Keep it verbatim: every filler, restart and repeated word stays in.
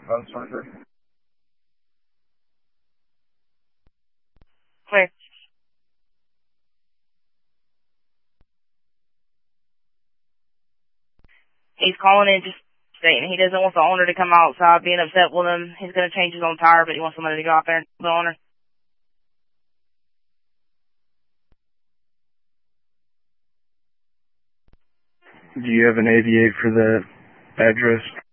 Phone twenty-three. Clear. He's calling in just stating he doesn't want the owner to come outside being upset with him. He's going to change his own tire, but he wants somebody to go out there and tell the owner. Do you have an A V eight for the address?